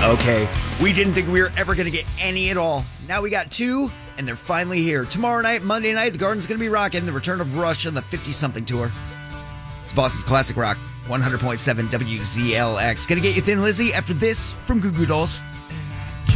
Okay, we didn't think we were ever going to get any at all. Now we got two, and they're finally here. Tomorrow night, Monday night, the Garden's going to be rocking the return of Rush on the 50-something tour. It's Boston's Classic Rock, 100.7 WZLX. Going to get you Thin Lizzy after this from Goo Goo Dolls.